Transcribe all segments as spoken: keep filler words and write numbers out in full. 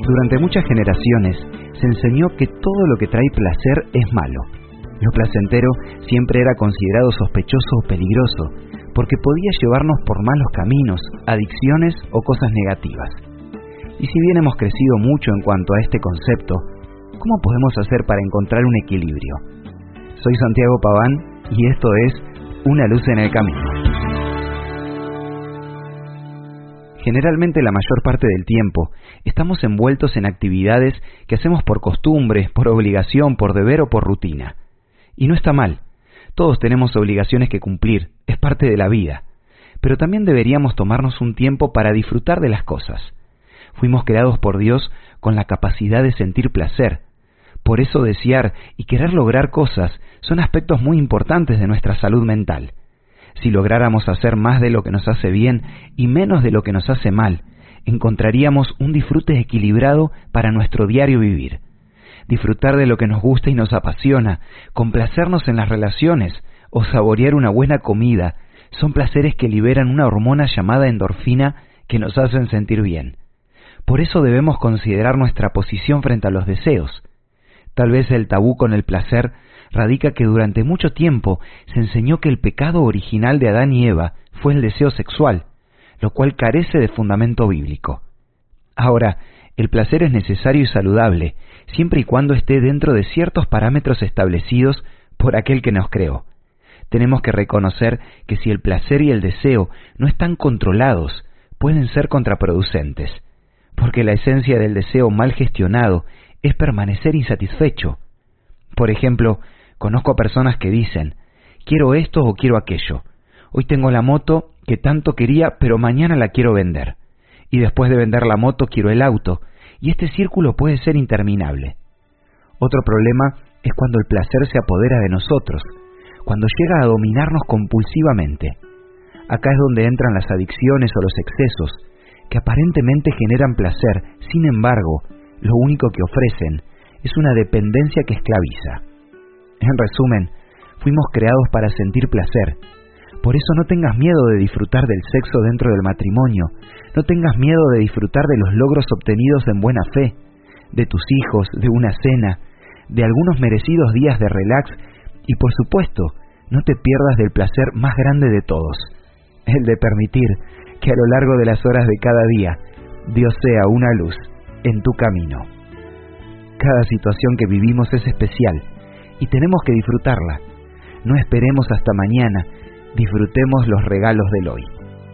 Durante muchas generaciones se enseñó que todo lo que trae placer es malo. Lo placentero siempre era considerado sospechoso o peligroso, porque podía llevarnos por malos caminos, adicciones o cosas negativas. Y si bien hemos crecido mucho en cuanto a este concepto, ¿cómo podemos hacer para encontrar un equilibrio? Soy Santiago Paván y esto es Una luz en el camino. Generalmente la mayor parte del tiempo estamos envueltos en actividades que hacemos por costumbre, por obligación, por deber o por rutina. Y no está mal. Todos tenemos obligaciones que cumplir, es parte de la vida. Pero también deberíamos tomarnos un tiempo para disfrutar de las cosas. Fuimos creados por Dios con la capacidad de sentir placer. Por eso desear y querer lograr cosas son aspectos muy importantes de nuestra salud mental. Si lográramos hacer más de lo que nos hace bien y menos de lo que nos hace mal, encontraríamos un disfrute equilibrado para nuestro diario vivir. Disfrutar de lo que nos gusta y nos apasiona, complacernos en las relaciones o saborear una buena comida son placeres que liberan una hormona llamada endorfina que nos hacen sentir bien. Por eso debemos considerar nuestra posición frente a los deseos. Tal vez el tabú con el placer radica que durante mucho tiempo se enseñó que el pecado original de Adán y Eva fue el deseo sexual, lo cual carece de fundamento bíblico. Ahora, el placer es necesario y saludable, siempre y cuando esté dentro de ciertos parámetros establecidos por aquel que nos creó. Tenemos que reconocer que si el placer y el deseo no están controlados, pueden ser contraproducentes, porque la esencia del deseo mal gestionado es permanecer insatisfecho. Por ejemplo, conozco a personas que dicen, quiero esto o quiero aquello. Hoy tengo la moto que tanto quería, pero mañana la quiero vender. Y después de vender la moto quiero el auto, y este círculo puede ser interminable. Otro problema es cuando el placer se apodera de nosotros, cuando llega a dominarnos compulsivamente. Acá es donde entran las adicciones o los excesos, que aparentemente generan placer, sin embargo, lo único que ofrecen es una dependencia que esclaviza. En resumen, fuimos creados para sentir placer. Por eso no tengas miedo de disfrutar del sexo dentro del matrimonio, no tengas miedo de disfrutar de los logros obtenidos en buena fe, de tus hijos, de una cena, de algunos merecidos días de relax y por supuesto, no te pierdas del placer más grande de todos, el de permitir que a lo largo de las horas de cada día Dios sea una luz en tu camino. Cada situación que vivimos es especial y tenemos que disfrutarla. No esperemos hasta mañana, disfrutemos los regalos del hoy.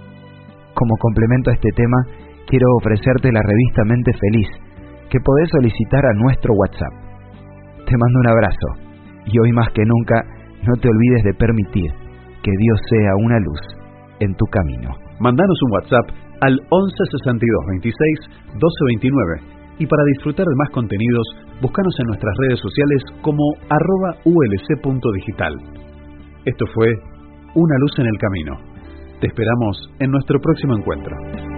Como complemento a este tema, quiero ofrecerte la revista Mente Feliz, que podés solicitar a nuestro WhatsApp. Te mando un abrazo y hoy más que nunca no te olvides de permitir que Dios sea una luz en tu camino. Mandanos un WhatsApp al once sesenta y dos veintiséis doce veintinueve y para disfrutar de más contenidos, búscanos en nuestras redes sociales como arroba ulc.digital. Esto fue Una luz en el camino. Te esperamos en nuestro próximo encuentro.